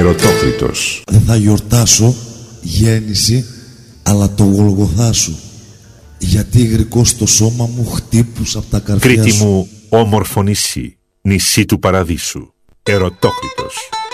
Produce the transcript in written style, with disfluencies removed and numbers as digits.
Ερωτόκλητος. Δεν θα γιορτάσω γέννηση, αλλά το Γολγοθά σου. Γιατί γρικό στο σώμα μου χτύπους από τα καρφιά σου. Κρήτη μου, όμορφο νησί, νησί του παραδείσου. Ερωτόκλητος.